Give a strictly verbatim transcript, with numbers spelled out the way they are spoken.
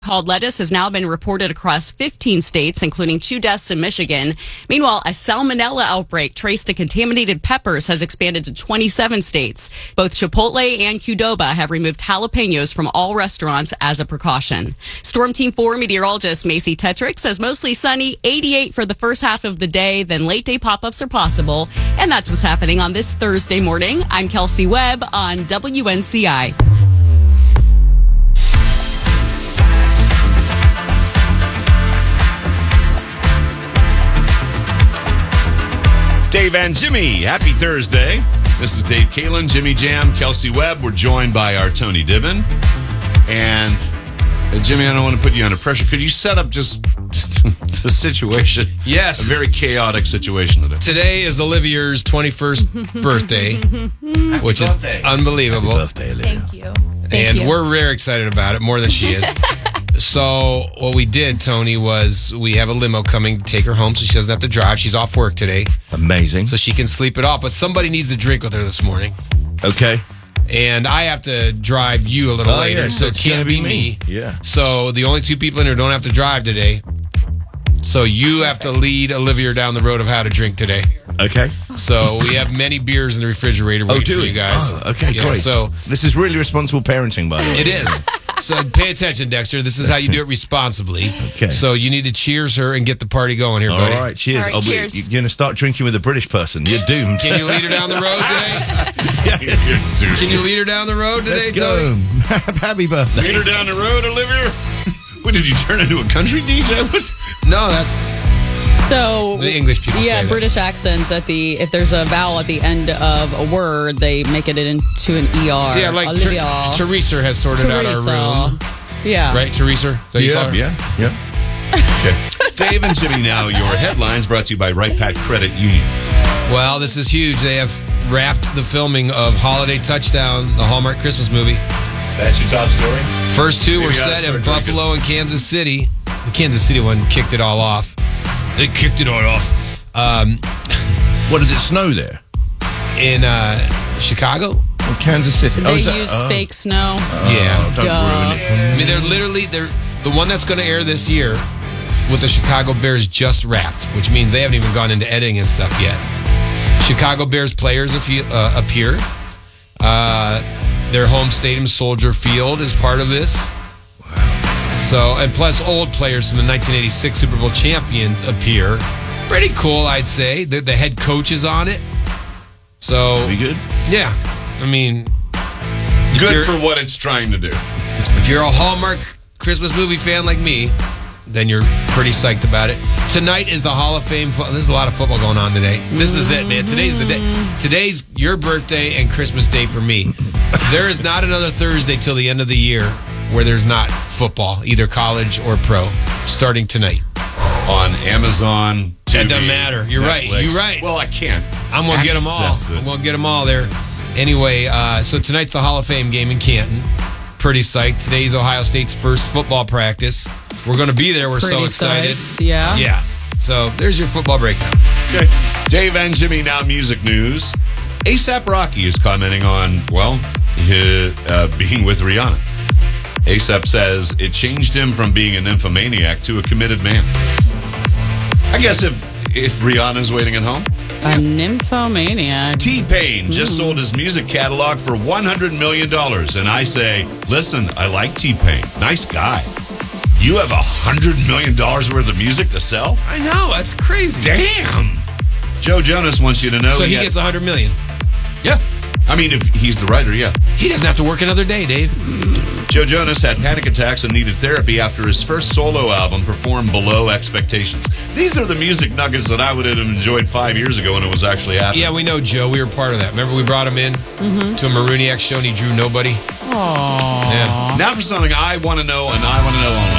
Called lettuce has now been reported across fifteen states, including two deaths in Michigan. Meanwhile, a salmonella outbreak traced to contaminated peppers has expanded to twenty-seven states. Both Chipotle and Qdoba have removed jalapenos from all restaurants as a precaution. Storm Team four meteorologist Macy Tetrick says mostly sunny, eighty-eight for the first half of the day, then late day pop-ups are possible. And that's what's happening on this Thursday morning. I'm Kelsey Webb on W N C I. Dave and Jimmy, happy Thursday. This is Dave Kalin, Jimmy Jam, Kelsey Webb. We're joined by our Tony Dibbin. And uh, Jimmy, I don't want to put you under pressure. Could you set up just the situation? Yes. A very chaotic situation today. Today is Olivia's twenty-first birthday, which birthday. is unbelievable. Happy birthday, Olivia. Thank you. Thank and you. we're very excited about it, more than she is. So what we did, Tony, was we have a limo coming to take her home so she doesn't have to drive. She's off work today. Amazing. So she can sleep it off. But somebody needs to drink with her this morning. Okay. And I have to drive you a little Oh, later, yeah, so so it it's can't gonna be be me. me. Yeah. So the only two people in here don't have to drive today. So you have to lead Olivia down the road of how to drink today. Okay. So we have many beers in the refrigerator waiting Oh, do for we? you guys. Oh, okay, Yeah, great. So This is really responsible parenting, by the way. it is. So pay attention, Dexter. This is how you do it responsibly. Okay. So you need to cheers her and get the party going here, All buddy. right, cheers. All right, Oh, wait, cheers. You're going to start drinking with a British person. You're doomed. Can you lead her down the road today? Dude. Can you lead her down the road today, Let's go. Tony? Happy birthday. Lead her down the road, Olivia. What, did you turn into a country D J? What? No, that's So the English people yeah, say that. British accents at the if there's a vowel at the end of a word, they make it into an E R. Yeah, like Ter- Olivia. Teresa has sorted out Teresa. our room. Yeah. Right, Teresa? Is that you call Yeah, her? yeah, yeah. Okay. Dave and Jimmy now, your headlines brought to you by Right Pat Credit Union. Well, this is huge. They have wrapped the filming of Holiday Touchdown, the Hallmark Christmas movie. That's your top story? First two Maybe were you gotta set in start drinking. Buffalo and Kansas City. The Kansas City one kicked it all off. They kicked it all off. Um, What, does it snow there? in uh, Chicago? Oh, Kansas City. They oh, is that- use oh. fake snow. yeah. Don't Duh. ruin it for I me. mean, they're literally, they're the one that's going to air this year with the Chicago Bears just wrapped, which means they haven't even gone into editing and stuff yet. Chicago Bears players appe- uh, appear. Uh, their home stadium, Soldier Field, is part of this. So, and plus old players from the nineteen eighty-six Super Bowl champions appear. Pretty cool, I'd say. The, the head coach is on it. So, Be good. yeah. I mean, if Good you're- for what it's trying to do. if you're a Hallmark Christmas movie fan like me, then you're pretty psyched about it. Tonight is the Hall of Fame. Fo- There's a lot of football going on today. This is it, man. Today's the day. Today's your birthday and Christmas Day for me. There is not another Thursday till the end of the year where there's not football, either college or pro, starting tonight. On Amazon, T V, It doesn't matter. You're right. Netflix. You're right. Well, I can't. I'm gonna get them all. access it. I'm gonna get them all there. Anyway, uh, so tonight's the Hall of Fame game in Canton. Pretty psyched. Today's Ohio State's first football practice. We're gonna be there. We're so Pretty excited. psyched, yeah. Yeah. So there's your football breakdown. Okay. Dave and Jimmy, now music news. ASAP Rocky is commenting on, well, his, uh, being with Rihanna. ASAP says it changed him from being a nymphomaniac to a committed man. I guess if if Rihanna's waiting at home. A nymphomaniac. T-Pain just sold his music catalog for one hundred million dollars. And I say, listen, I like T-Pain. Nice guy. You have one hundred million dollars worth of music to sell? I know, that's crazy. Damn. Joe Jonas wants you to know. So he had- gets one hundred million. Yeah. I mean, if he's the writer, yeah. He doesn't have to work another day, Dave. Joe Jonas had panic attacks and needed therapy after his first solo album performed below expectations. These are the music nuggets that I would have enjoyed five years ago when it was actually happening. Yeah, we know Joe. We were part of that. Remember we brought him in to a Marooniac show and he drew nobody? Aww. Yeah. Now for something I want to know and I want to know only.